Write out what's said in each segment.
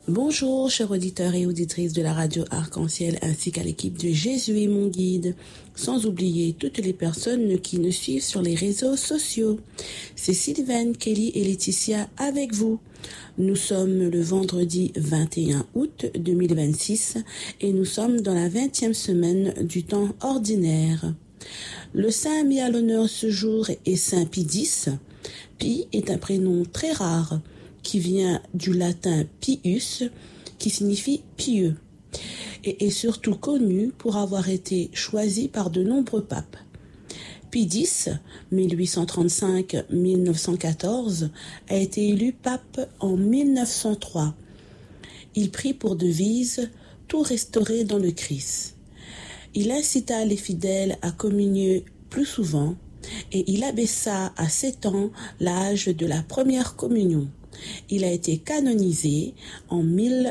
Bonjour, chers auditeurs et auditrices de la radio Arc-en-Ciel ainsi qu'à l'équipe de Jésus est mon guide, sans oublier toutes les personnes qui nous suivent sur les réseaux sociaux. C'est Sylvaine, Kelly et Laetitia avec vous. Nous sommes le vendredi 21 août 2026 et nous sommes dans la 20e semaine du temps ordinaire. Le saint mis à l'honneur ce jour est Saint Pie X. Pie est un prénom très rare qui vient du latin pius, qui signifie pieux, et est surtout connu pour avoir été choisi par de nombreux papes. Pie X, 1835-1914, a été élu pape en 1903. Il prit pour devise « Tout restaurer dans le Christ ». Il incita les fidèles à communier plus souvent et il abaissa à 7 ans l'âge de la première communion. Il a été canonisé en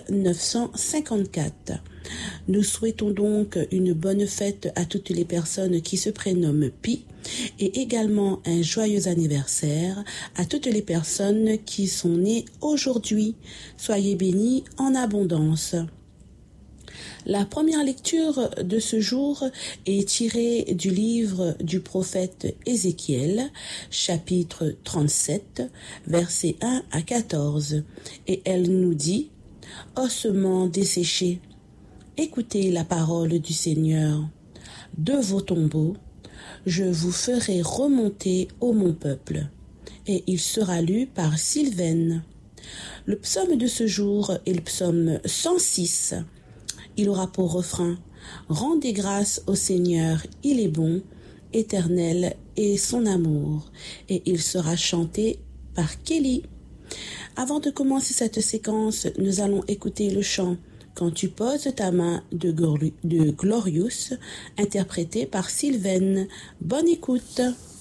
1954. Nous souhaitons donc une bonne fête à toutes les personnes qui se prénomment Pie et également un joyeux anniversaire à toutes les personnes qui sont nées aujourd'hui. Soyez bénis en abondance. La première lecture de ce jour est tirée du livre du prophète Ézéchiel, chapitre 37, versets 1 à 14, et elle nous dit « Ossements desséchés, écoutez la parole du Seigneur. De vos tombeaux, je vous ferai remonter ô mon peuple. » Et il sera lu par Sylvaine. Le psaume de ce jour est le psaume 106. Il aura pour refrain « Rendez grâce au Seigneur, il est bon, éternel est son amour » et il sera chanté par Kelly. Avant de commencer cette séquence, nous allons écouter le chant « Quand tu poses ta main » de Glorious, interprété par Sylvaine. Bonne écoute.